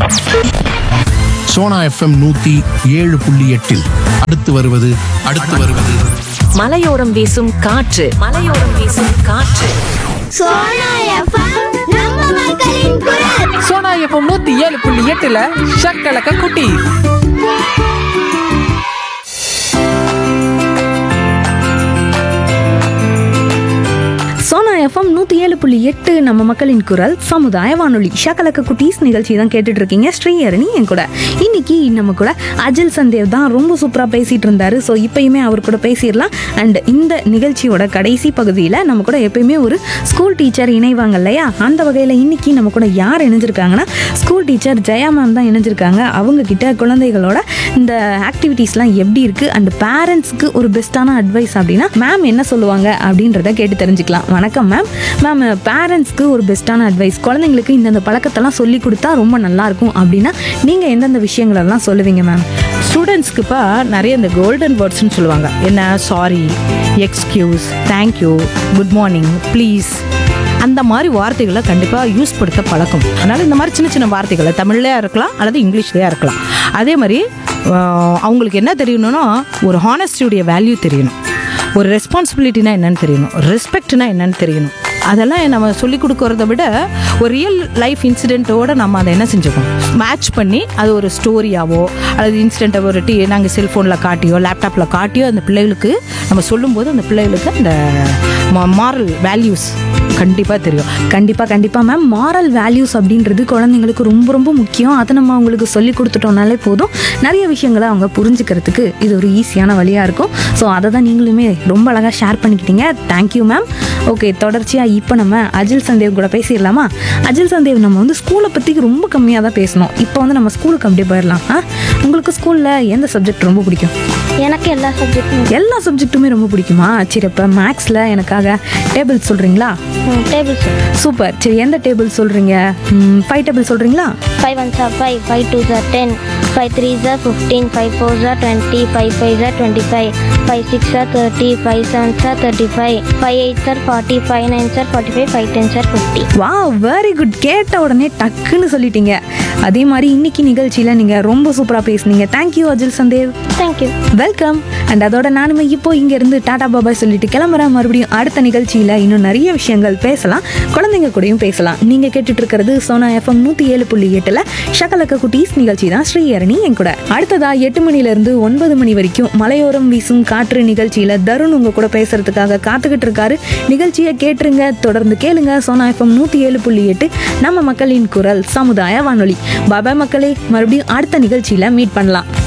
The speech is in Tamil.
சோனா எஃப்எம் 107.8 அடுத்து வருவது மலையோரம் வீசும் காற்று சோனா எஃப்எம் நம்ம மக்களின் குரல். சோனா எஃப்எம் 107.8 ஷக்கலக்க குட்டி. சோனா எஃப்எம் 107.8 நம்ம மக்களின் குரல் சமுதாய வானொலி ஷக்கலக்க குட்டீஸ் நிகழ்ச்சி தான் கேட்டுட்டு இருக்கீங்க. ஸ்ரீஹரணி என் கூட. இன்னைக்கு நம்ம கூட அஜில் சந்தேவ் தான் ரொம்ப சூப்பராக பேசிட்டு இருந்தாரு. ஸோ இப்பயுமே அவர் கூட பேசிடலாம். அண்ட் இந்த நிகழ்ச்சியோட கடைசி பகுதியில் நம்ம கூட எப்பயுமே ஒரு ஸ்கூல் டீச்சர் இணைவாங்க இல்லையா? அந்த வகையில் இன்னைக்கு நம்ம கூட யார் இணைஞ்சிருக்காங்கன்னா ஸ்கூல் டீச்சர் ஜெயா மேம் தான் இணைஞ்சிருக்காங்க. அவங்க கிட்ட குழந்தைகளோட இந்த ஆக்டிவிட்டீஸ்லாம் எப்படி இருக்குது அண்ட் பேரண்ட்ஸ்க்கு ஒரு பெஸ்ட்டான அட்வைஸ் அப்படின்னா மேம் என்ன சொல்லுவாங்க அப்படின்றத கேட்டு தெரிஞ்சுக்கலாம். வணக்கம் மேம். மேம், பேரண்ட்ஸ்க்கு ஒரு பெஸ்ட்டான அட்வைஸ், குழந்தைங்களுக்கு இந்தந்த பழக்கத்தெல்லாம் சொல்லி கொடுத்தா ரொம்ப நல்லாயிருக்கும் அப்படின்னா நீங்கள் எந்தெந்த விஷயங்களெல்லாம் சொல்லுவீங்க மேம்? ஸ்டூடெண்ட்ஸ்க்குப்பா நிறைய இந்த கோல்டன் வேர்ட்ஸ்னு சொல்லுவாங்க. என்ன sorry, excuse, thank you, good morning, please, அந்த மாதிரி வார்த்தைகளை கண்டிப்பாக யூஸ் படுத்த பழக்கம். அதனால் இந்த மாதிரி சின்ன சின்ன வார்த்தைகளை தமிழ்லையா இருக்கலாம் அல்லது இங்கிலீஷ்லையா இருக்கலாம். அதே மாதிரி அவங்களுக்கு என்ன தெரியணும்னா ஒரு ஹானஸ்டியுடைய வேல்யூ தெரியணும், ஒரு ரெஸ்பான்சிபிலிட்டினா என்னன்னு தெரியணும், ரெஸ்பெக்ட்னா என்னன்னு தெரியணும். அதெல்லாம் நம்ம சொல்லிக் கொடுக்கறத விட ஒரு ரியல் லைஃப் இன்சிடென்ட்டோட நம்ம அதை என்ன செஞ்சுக்கணும், மேட்ச் பண்ணி அது ஒரு ஸ்டோரியாவோ அல்லது இன்சிடென்ட்டை ஒரு நாங்கள் செல்ஃபோனில் காட்டியோ லேப்டாப்பில் காட்டியோ அந்த பிள்ளைகளுக்கு நம்ம சொல்லும்போது அந்த பிள்ளைகளுக்கு அந்த மாரல் வேல்யூஸ் கண்டிப்பாக தெரியும். கண்டிப்பாக மேம். மாரல் வேல்யூஸ் அப்படின்றது குழந்தைங்களுக்கு ரொம்ப ரொம்ப முக்கியம். அதை நம்ம அவங்களுக்கு சொல்லி கொடுத்துட்டோம்னாலே போதும், நிறைய விஷயங்களை அவங்க புரிஞ்சுக்கிறதுக்கு இது ஒரு ஈஸியான வழியாக இருக்கும். ஸோ அதை தான் நீங்களுமே ரொம்ப அழகாக ஷேர் பண்ணிக்கிட்டீங்க. Thank you ma'am. ஓகே, தொடர்ச்சியாக இப்போ நம்ம அஜில் சந்தேவ் கூட பேசிடலாமா? அஜில் சந்தேவ், நம்ம வந்து ஸ்கூலை பற்றி ரொம்ப கம்மியாக தான் பேசணும். இப்போ வந்து நம்ம ஸ்கூலுக்கு அப்படியே போயிடலாம். உங்களுக்கு ஸ்கூலில் எந்த சப்ஜெக்ட் ரொம்ப பிடிக்கும்? எனக்கு எல்லா சப்ஜெக்ட்டுமே ரொம்ப பிடிக்குமா? சரி, இப்போ மேக்ஸில் எனக்காக டேபிள் சொல்கிறீங்களா? டேபிள்ஸ். சூப்பர். சரி, எந்த டேபிள் சொல்கிறீங்க? 5 டேபிள் சொல்கிறீங்களா? 5 1s are 5, 5 2s are 10, 5 3s are 15, 5 4s are 20, 5 5s are 25, 5 6s are 30, 5 7s are 35, 5 8s are 40, 5 9s are 45, 5 10s are 50. Wow, very good. கேட்ட உடனே டக்குன்னு சொல்லிட்டீங்க. அதே மாதிரி இன்னைக்கு நிகழ்ச்சியில் நீங்கள் ரொம்ப சூப்பராக பேசுனீங்க. தேங்க்யூ அஜில் சந்தேவ். தேங்க்யூ. வெல்கம். அண்ட் அதோட நானுமே இப்போ இங்கேருந்து டாடா பாபாய் சொல்லிட்டு கிளம்புறேன். மறுபடியும் அடுத்த நிகழ்ச்சியில் இன்னும் நிறைய விஷயங்கள் பேசலாம், குழந்தைங்க கூடயும் பேசலாம். நீங்கள் கேட்டுட்டு இருக்கிறது சோனா எஃப்எம் 107.8 ஷக்கலக்க குட்டீஸ் நிகழ்ச்சி தான். ஸ்ரீஹரணி என் கூட. அடுத்ததா 8 மணிலேருந்து 9 மணி வரைக்கும் மலையோரம் வீசும் காற்று நிகழ்ச்சியில் தருண் உங்க கூட பேசுறதுக்காக காத்துக்கிட்டு இருக்காரு. நிகழ்ச்சியை கேட்டுருங்க, தொடர்ந்து கேளுங்க. சோனா எஃப்எம் 107.8 நம்ம மக்களின் குரல் சமுதாய வானொலி. பாபாய் மக்களே, மறுபடியும் அடுத்த நிகழ்ச்சியில் மீட் பண்ணலாம்.